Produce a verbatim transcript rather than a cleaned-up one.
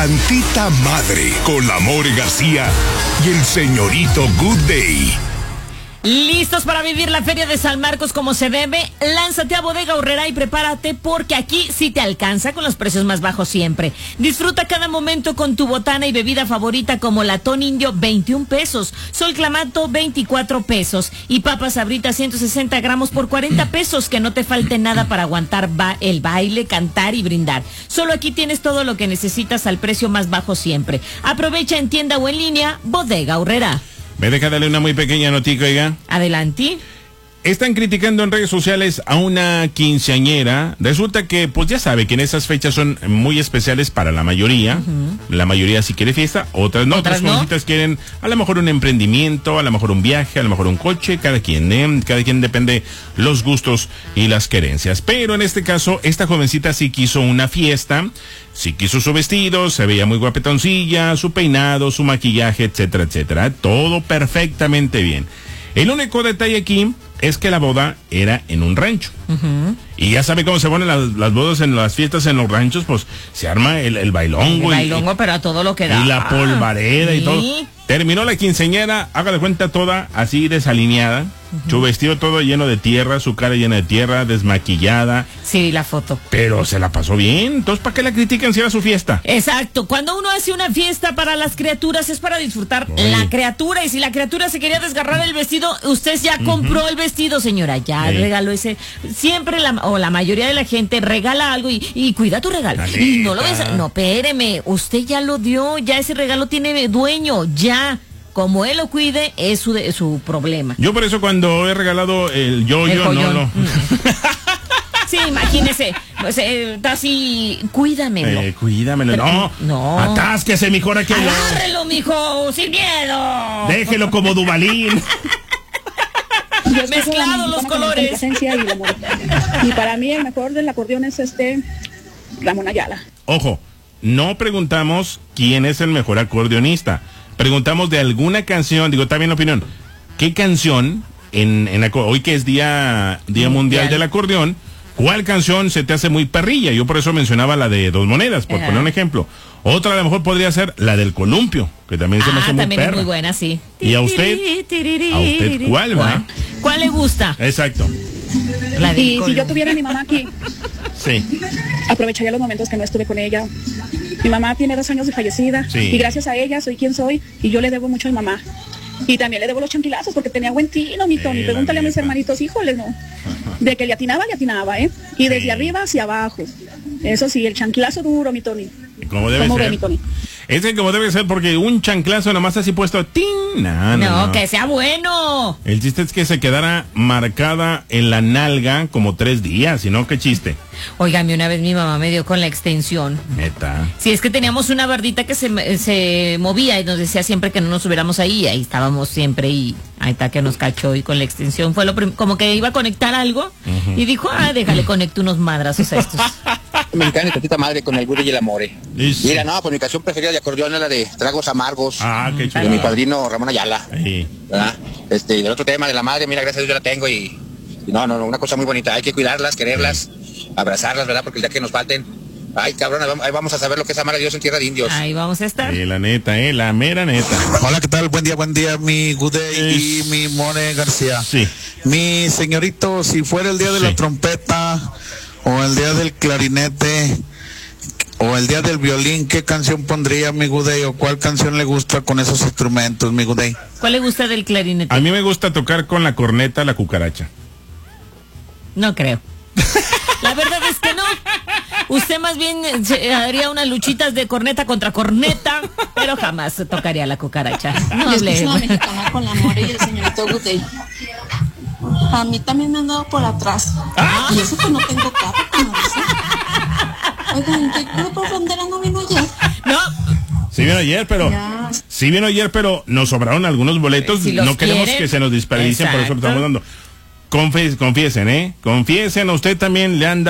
Santita Madre con la More García y el señorito Good Day. ¿Listos para vivir la Feria de San Marcos como se debe? Lánzate a Bodega Aurrerá y prepárate porque aquí sí te alcanza con los precios más bajos siempre. Disfruta cada momento con tu botana y bebida favorita como latón indio, veintiún pesos, sol clamato, veinticuatro pesos y papas sabritas, ciento sesenta gramos por cuarenta pesos. Que no te falte nada para aguantar ba- el baile, cantar y brindar. Solo aquí tienes todo lo que necesitas al precio más bajo siempre. Aprovecha en tienda o en línea, Bodega Aurrerá. Me deja darle una muy pequeña notica, oiga. Adelante. Están criticando en redes sociales a una quinceañera. Resulta que, pues ya sabe que en esas fechas son muy especiales para la mayoría. Uh-huh. La mayoría sí quiere fiesta, otras no. Otras, otras no. jovencitas quieren a lo mejor un emprendimiento, a lo mejor un viaje, a lo mejor un coche. Cada quien, ¿eh? Cada quien depende los gustos y las querencias. Pero en este caso, esta jovencita sí quiso una fiesta. Sí quiso su vestido, se veía muy guapetoncilla, su peinado, su maquillaje, etcétera, etcétera. Todo perfectamente bien. El único detalle aquí es que la boda era en un rancho. Uh-huh. Y ya sabe cómo se ponen las, las bodas en las fiestas en los ranchos, pues se arma el, el bailongo. El bailongo, y, pero a todo lo que da. Y la polvareda, ¿sí? Y todo. Terminó la quinceañera, haga de cuenta toda así desalineada. Uh-huh. Su vestido todo lleno de tierra, su cara llena de tierra, desmaquillada. Sí, la foto. Pero se la pasó bien. Entonces, ¿para qué la critican si era su fiesta? Exacto. Cuando uno hace una fiesta para las criaturas es para disfrutar Oye. la criatura. Y si la criatura se quería desgarrar el vestido, usted ya uh-huh. compró el vestido, señora. Ya sí. regaló ese. Siempre la, o la mayoría de la gente regala algo y, y cuida tu regalo. Alita. Y no lo ves. No, espéreme. Usted ya lo dio. Ya ese regalo tiene dueño. Ya. Como él lo cuide, es su, de, su problema. Yo por eso cuando he regalado el yo-yo, no lo... Mm. Sí, imagínese, pues, eh, está así, cuídamelo. Eh, cuídamelo, Pero, no, no. Atásquese, mijo, ahora que lo... Agárrelo, mijo, sin miedo. Déjelo como Dubalín. Mezclados los colores. Y, y para mí el mejor del acordeón es este, Ramón Ayala. Ojo, no preguntamos quién es el mejor acordeonista. Preguntamos de alguna canción, digo, también la opinión, ¿qué canción, en, en hoy que es Día, día Mundial. Mundial del Acordeón, cuál canción se te hace muy perrilla? Yo por eso mencionaba la de Dos Monedas, por uh-huh. poner un ejemplo. Otra a lo mejor podría ser la del Columpio, que también se ah, me hace muy también perra. Es muy buena, sí. ¿Y a usted? ¿A usted cuál, va? ¿Cuál le gusta? Exacto. La y si yo tuviera a mi mamá aquí, sí. aprovecharía los momentos que no estuve con ella. Mi mamá tiene dos años de fallecida sí. y gracias a ella soy quien soy y yo le debo mucho a mi mamá. Y también le debo los chanquilazos porque tenía buen tino, mi Tony. Eh, Pregúntale a mis hermanitos, híjole, no. De que le atinaba, le atinaba, ¿eh? Y desde sí. arriba hacia abajo. Eso sí, el chanquilazo duro, mi Tony. ¿Cómo debe ¿Cómo ser? Ve, mi Tony? Es que como debe ser, porque un chanclazo nomás así puesto, ¡ting! No, no, no, no, que sea bueno. El chiste es que se quedara marcada en la nalga como tres días, si no, ¿qué chiste? Óigame, una vez mi mamá me dio con la extensión. Neta. Sí, es que teníamos una bardita que se, se movía y nos decía siempre que no nos subiéramos ahí. Ahí estábamos siempre y ahí está que nos cachó y con la extensión fue lo prim- como que iba a conectar algo uh-huh. y dijo, ah, déjale, conecto unos madrazos a estos. Mexicana y Santita Madre con el Good y el Amore. Sí. Mira, no, pues mi canción preferida de acordeón es la de Tragos Amargos. Ah, qué chulo. De mi padrino Ramón Ayala. Sí. ¿Verdad? Este, y del otro tema de la madre, mira, gracias a Dios yo la tengo y, y no, no, no, una cosa muy bonita. Hay que cuidarlas, quererlas, sí. abrazarlas, ¿verdad? Porque el día que nos falten, ay, cabrón, ahí vamos a saber lo que es amar a Dios en tierra de indios. Ahí vamos a estar. Sí, la neta, eh, la mera neta. Hola, ¿qué tal? Buen día, buen día, mi Good Day y mi More García. Sí. Mi señorito, si fuera el día de sí. la trompeta o el día del clarinete o el día del violín, ¿qué canción pondría mi Good Day o cuál canción le gusta con esos instrumentos, mi Good Day? ¿Cuál le gusta del clarinete? A mí me gusta tocar con la corneta la cucaracha. No creo. La verdad es que no. Usted más bien se haría unas luchitas de corneta contra corneta, pero jamás tocaría la cucaracha. No Yo escucho la mexicana con la More y el señorito Good Day. A mí también me han dado por atrás. ¿Ah? Y eso que no tengo carro, como dicen. Oigan, ¿qué grupo Frontera no vino ayer? No. Sí vino ayer, pero ya. sí vino ayer, pero nos sobraron algunos boletos. Si no queremos quieren, que se nos desperdicien, por eso lo estamos dando. Confie, confiesen, ¿eh? Confiesen, a usted también le han dado